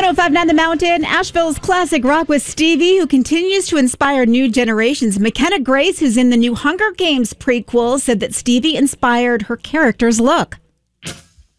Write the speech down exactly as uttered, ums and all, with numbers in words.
oh five point nine The Mountain, Asheville's classic rock with Stevie, who continues to inspire new generations. McKenna Grace, who's in the new Hunger Games prequel, said that Stevie inspired her character's look.